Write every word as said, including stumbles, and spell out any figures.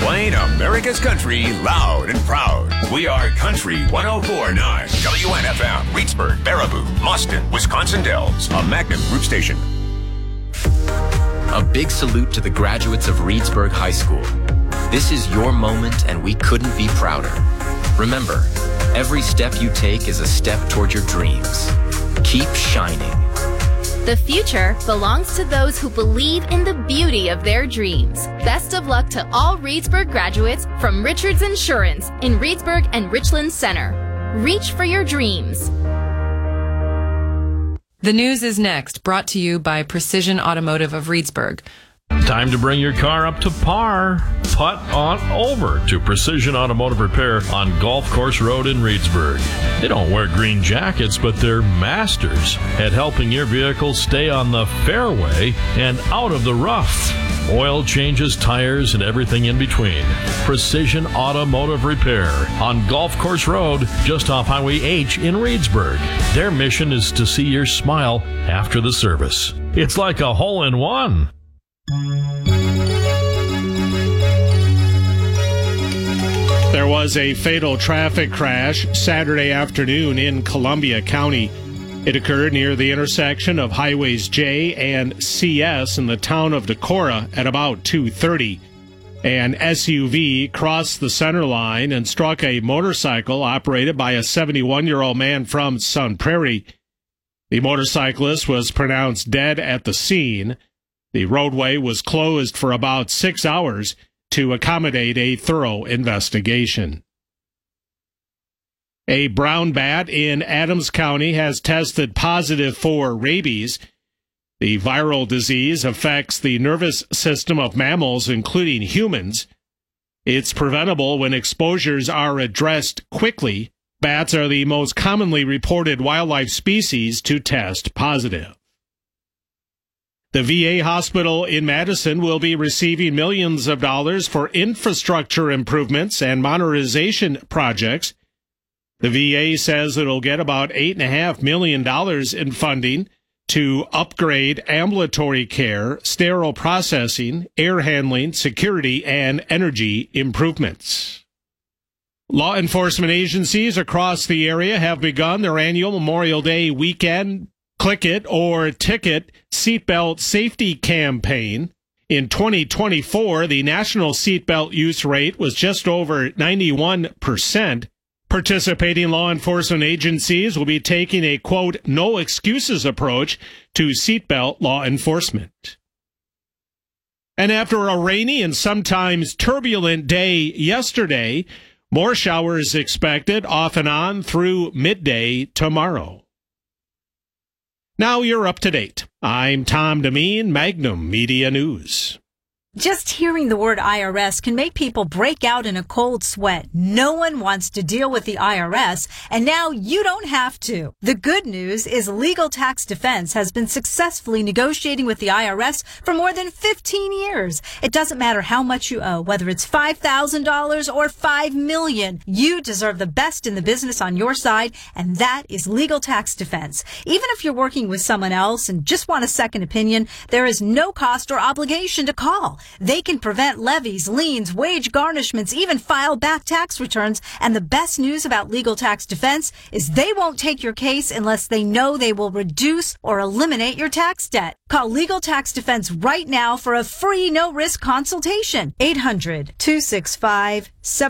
Playing America's country loud and proud. We are Country one oh four point nine. W N F M, Reedsburg, Baraboo, Mustin, Wisconsin Dells. A Magnum Group station. A big salute to the graduates of Reedsburg High School. This is your moment, and we couldn't be prouder. Remember, every step you take is a step toward your dreams. Keep shining. The future belongs to those who believe in the beauty of their dreams. Best of luck to all Reedsburg graduates from Richards Insurance in Reedsburg and Richland Center. Reach for your dreams. The news is next, brought to you by Precision Automotive of Reedsburg. Time to bring your car up to par. Putt on over to Precision Automotive Repair on Golf Course Road in Reedsburg. They don't wear green jackets, but they're masters at helping your vehicle stay on the fairway and out of the rough. Oil changes, tires, and everything in between. Precision Automotive Repair on Golf Course Road, just off Highway H in Reedsburg. Their mission is to see your smile after the service. It's like a hole-in-one. There was a fatal traffic crash Saturday afternoon in Columbia County. It occurred near the intersection of Highways J and C S in the town of Decorah at about two thirty. An S U V crossed the center line and struck a motorcycle operated by a seventy-one-year-old man from Sun Prairie. The motorcyclist was pronounced dead at the scene. The roadway was closed for about six hours to accommodate a thorough investigation. A brown bat in Adams County has tested positive for rabies. The viral disease affects the nervous system of mammals, including humans. It's preventable when exposures are addressed quickly. Bats are the most commonly reported wildlife species to test positive. The V A hospital in Madison will be receiving millions of dollars for infrastructure improvements and modernization projects. The V A says it'll get about eight point five million dollars in funding to upgrade ambulatory care, sterile processing, air handling, security, and energy improvements. Law enforcement agencies across the area have begun their annual Memorial Day weekend Click It or Ticket Seatbelt Safety Campaign. In twenty twenty-four, the national seatbelt use rate was just over ninety-one percent. Participating law enforcement agencies will be taking a, quote, no excuses approach to seatbelt law enforcement. And after a rainy and sometimes turbulent day yesterday, more showers expected off and on through midday tomorrow. Now you're up to date. I'm Tom Demeen, Magnum Media News. Just hearing the word I R S can make people break out in a cold sweat. No one wants to deal with the I R S, and now you don't have to. The good news is Legal Tax Defense has been successfully negotiating with the I R S for more than fifteen years. It doesn't matter how much you owe, whether it's five thousand dollars or five million dollars. You deserve the best in the business on your side, and that is Legal Tax Defense. Even if you're working with someone else and just want a second opinion, there is no cost or obligation to call. They can prevent levies, liens, wage garnishments, even file back tax returns. And the best news about Legal Tax Defense is they won't take your case unless they know they will reduce or eliminate your tax debt. Call Legal Tax Defense right now for a free no-risk consultation. eight hundred, two six five, seven